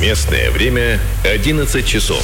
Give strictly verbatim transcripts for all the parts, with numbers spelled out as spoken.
Местное время одиннадцать часов.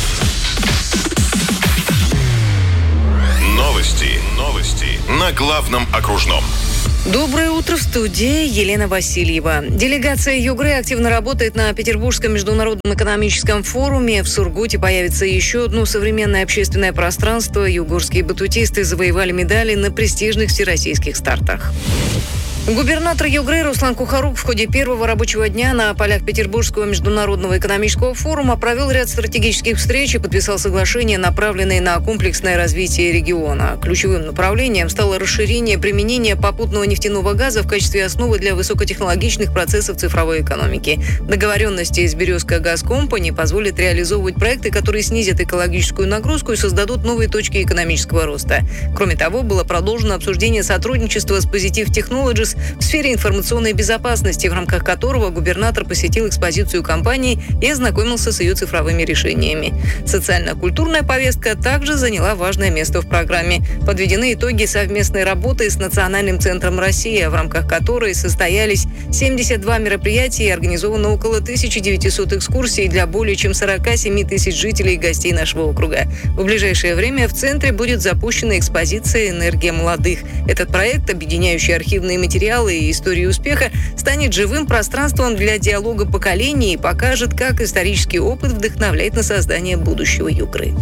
Новости. Новости на главном окружном. Доброе утро, в студии Елена Васильева. Делегация Югры активно работает на Петербургском международном экономическом форуме. В Сургуте появится еще одно современное общественное пространство. Югорские батутисты завоевали медали на престижных всероссийских стартах. Губернатор Югры Руслан Кухарук в ходе первого рабочего дня на полях Петербургского международного экономического форума провел ряд стратегических встреч и подписал соглашения, направленные на комплексное развитие региона. Ключевым направлением стало расширение применения попутного нефтяного газа в качестве основы для высокотехнологичных процессов цифровой экономики. Договоренности с Березка Газ Компани позволят реализовывать проекты, которые снизят экологическую нагрузку и создадут новые точки экономического роста. Кроме того, было продолжено обсуждение сотрудничества с Positive Technologies в сфере информационной безопасности, в рамках которого губернатор посетил экспозицию компании и ознакомился с ее цифровыми решениями. Социально-культурная повестка также заняла важное место в программе. Подведены итоги совместной работы с Национальным центром «Россия», в рамках которой состоялись семьдесят два мероприятия и организовано около тысяча девятьсот экскурсий для более чем сорок семь тысяч жителей и гостей нашего округа. В ближайшее время в центре будет запущена экспозиция «Энергия молодых». Этот проект, объединяющий архивные материалы и истории успеха, станет живым пространством для диалога поколений и покажет, как исторический опыт вдохновляет на создание будущего Югры.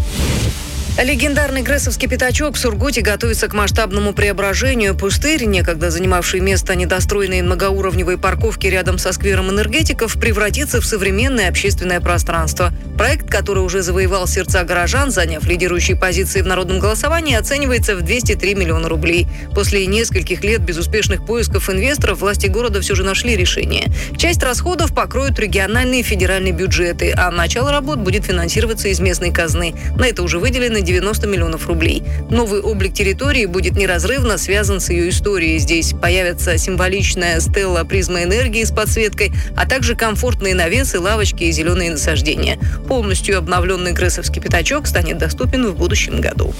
Легендарный Грессовский пятачок в Сургуте готовится к масштабному преображению. Пустырь, некогда занимавший место недостроенной многоуровневой парковки рядом со сквером энергетиков, превратится в современное общественное пространство. Проект, который уже завоевал сердца горожан, заняв лидирующие позиции в народном голосовании, оценивается в двести три миллиона рублей. После нескольких лет безуспешных поисков инвесторов власти города все же нашли решение. Часть расходов покроют региональные и федеральные бюджеты, а начало работ будет финансироваться из местной казны. На это уже выделены девяносто миллионов рублей. Новый облик территории будет неразрывно связан с ее историей. Здесь появится символичная стелла призма энергии с подсветкой, а также комфортные навесы, лавочки и зеленые насаждения. Полностью обновленный Грессовский пятачок станет доступен в будущем году.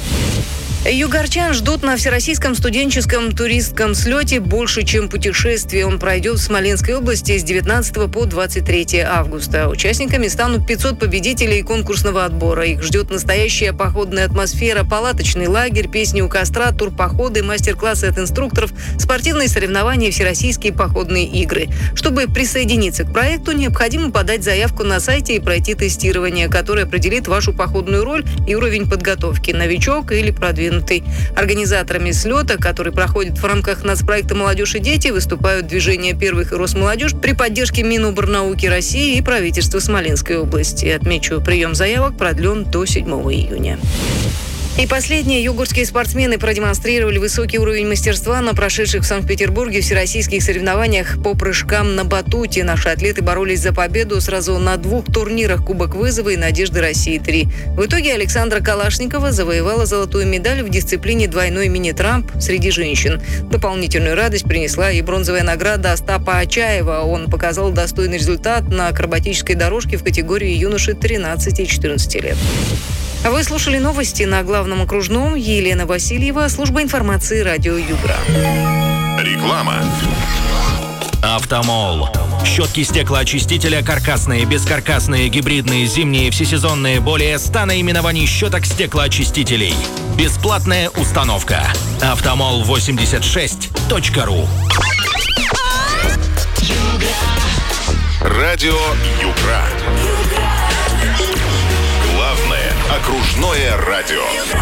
Югорчан ждут на Всероссийском студенческом туристском слете больше, чем путешествие. Он пройдет в Смоленской области с девятнадцатого по двадцать третье августа. Участниками станут пятьсот победителей конкурсного отбора. Их ждет настоящая походная атмосфера, палаточный лагерь, песни у костра, турпоходы, мастер-классы от инструкторов, спортивные соревнования и всероссийские походные игры. Чтобы присоединиться к проекту, необходимо подать заявку на сайте и пройти тестирование, которое определит вашу походную роль и уровень подготовки – новичок или продвинутый. Организаторами слета, который проходит в рамках нацпроекта «Молодежь и дети», выступают движение «Первых» и «Росмолодежь» при поддержке Миноборнауки России и правительства Смоленской области. Отмечу, прием заявок продлен до седьмого июня. И последние югорские спортсмены продемонстрировали высокий уровень мастерства на прошедших в Санкт-Петербурге всероссийских соревнованиях по прыжкам на батуте. Наши атлеты боролись за победу сразу на двух турнирах «Кубок вызова» и «Надежды России-три». В итоге Александра Калашникова завоевала золотую медаль в дисциплине двойной мини-трамп среди женщин. Дополнительную радость принесла и бронзовая награда Остапа Очаева. Он показал достойный результат на акробатической дорожке в категории юноши тринадцати-четырнадцати лет. Вы слушали новости на главном окружном. Елена Васильева, служба информации радио Югра. Реклама. Автомол. Щетки стеклоочистителя каркасные, бескаркасные, гибридные, зимние, всесезонные. Более ста наименований щеток стеклоочистителей. Бесплатная установка. автомол восемьдесят шесть точка ру. Радио Югра. Главное окружное радио.